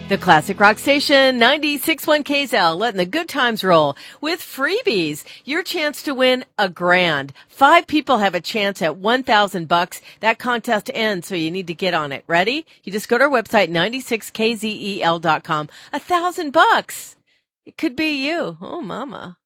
The Classic Rock Station 96.1 KZL, letting the good times roll with freebies. Your chance to win $1,000. 5 people have a chance at $1,000. That contest ends, so you need to get on it. Ready? You just go to our website, 96kzel.com. $1,000. It could be you. Oh, mama.